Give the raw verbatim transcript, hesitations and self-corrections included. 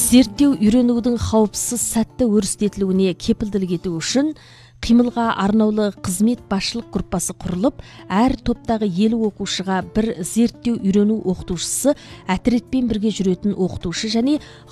зерттеу үйренудің қауіпсіз сәтті өрістетілуіне кепілдік ету үшін қимылға арнаулы қызмет басшылық группасы құрылып, әр топтағы елу оқушыға бір зерттеу үйрену оқытушысы, әтіретпен бірге жүретін оқытушы және